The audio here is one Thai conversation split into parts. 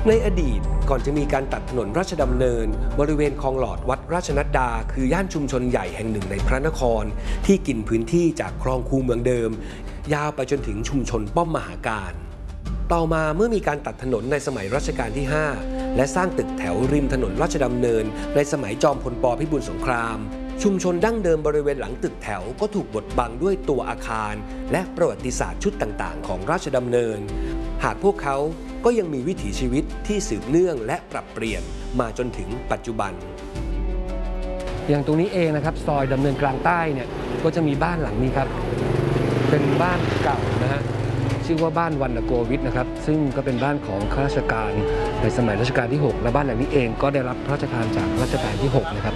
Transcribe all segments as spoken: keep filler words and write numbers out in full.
ในอดีตก่อนจะมีการตัดถนนราชดำเนินบริเวณคลองหลอดวัดราชนัดดาคือย่านชุมชนใหญ่แห่งหนึ่งในพระนครที่กินพื้นที่จากคลองคูเมืองเดิมยาวไปจนถึงชุมชนป้อมมหาการต่อมาเมื่อมีการตัดถนนในสมัยรัชกาลที่ห้าและสร้างตึกแถวริมถนนราชดำเนินในสมัยจอมพลป.พิบูลสงครามชุมชนดั้งเดิมบริเวณหลังตึกแถวก็ถูกบดบังด้วยตัวอาคารและประวัติศาสตร์ชุดต่างๆของราชดำเนินหากพวกเขาก็ยังมีวิถีชีวิตที่สืบเนื่องและปรับเปลี่ยนมาจนถึงปัจจุบันอย่างตรงนี้เองนะครับซอยดำเนินกลางใต้เนี่ยก็จะมีบ้านหลังนี้ครับเป็นบ้านเก่านะฮะชื่อว่าบ้านวรรณโกวิทนะครับซึ่งก็เป็นบ้านของข้าราชการในสมัยรัชกาลที่หกและบ้านหลังนี้เองก็ได้รับพระราชทานจากรัชกาลที่หกนะครับ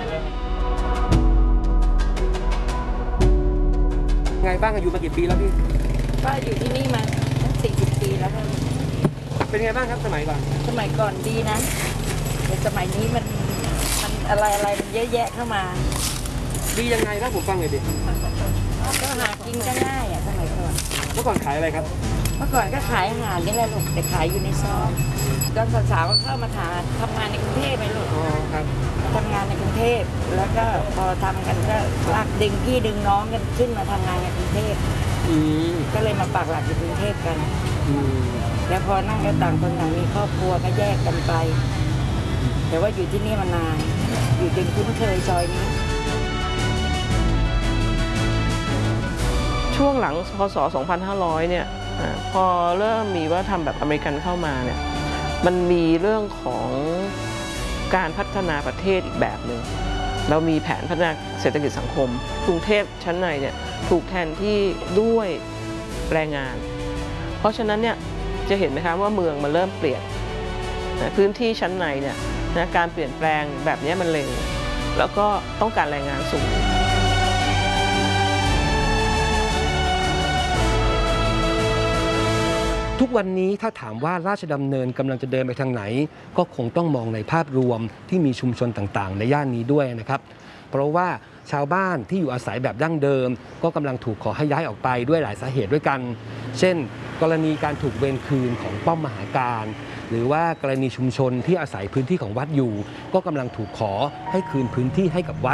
ไงบ้างอยู่มากี่ปีแล้วพี่ก็อยู่ที่นี่มาสี่สิบปีแล้วค่ะเป็นไงบ้างครับสมัยก่อนสมัยก่อนดีนะแต่สมัยนี้มันมันอะไรอะไรมันเยอะแยะเข้ามาดียังไงครับผมฟังหน่อยดิก็หากินก็ง่ายอ่ะสมัยก่อนเมื่อก่อนขายอะไรครับเมื่อก่อนก็ขายอาหารนี่แหละลูกแต่ขายอยู่ในซอยตอนสาวๆก็เข้ามาทำทำงานในกรุงเทพไปลูกอ๋อครับทำงานในกรุงเทพแล้วก็พอทำกันก็ลากดึงพี่ดึงน้องกันขึ้นมาทำงานในกรุงเทพก็เลยมาปักหลักอยู่กรุงเทพกันแล้วพอนั่งกันต่างคนต่างมีครอบครัวก็แยกกันไปแต่ว่าอยู่ที่นี่มานานอยู่จนคุ้นเคยซอยนี้ช่วงหลังพศสองพันห้าร้อยเนี่ยพอเริ่มมีว่าทำแบบอเมริกันเข้ามาเนี่ยมันมีเรื่องของการพัฒนาประเทศอีกแบบหนึ่งเรามีแผนพัฒนาเศรษฐกิจสังคมกรุงเทพชั้นในเนี่ยถูกแทนที่ด้วยแรงงานเพราะฉะนั้นเนี่ยจะเห็นไหมคะว่าเมืองมันเริ่มเปลี่ยนพื้นที่ชั้นในเนี่ยนะการเปลี่ยนแปลงแบบนี้มันเร็วแล้วก็ต้องการแรงงานสูงทุกวันนี้ถ้าถามว่าราชดำเนินกำลังจะเดินไปทางไหนก็คงต้องมองในภาพรวมที่มีชุมชนต่างๆในย่านนี้ด้วยนะครับเพราะว่าชาวบ้านที่อยู่อาศัยแบบดั้งเดิมก็กำลังถูกขอให้ย้ายออกไปด้วยหลายสาเหตุด้วยกันเช่นกรณีการถูกเวรคืนของป้อมมหาการหรือว่ากรณีชุมชนที่อาศัยพื้นที่ของวัดอยู่ก็กำลังถูกขอให้คืนพื้นที่ให้กับวัด